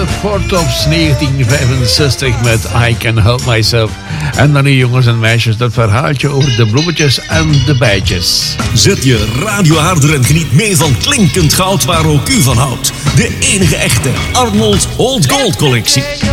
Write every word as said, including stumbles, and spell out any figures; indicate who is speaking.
Speaker 1: Four Tops negentien vijfenzestig met I Can Help Myself. En dan nu jongens en meisjes, dat verhaaltje over de bloemetjes en de bijtjes.
Speaker 2: Zet je radio harder en geniet mee van klinkend goud waar ook u van houdt. De enige echte Arnold Old Gold collectie.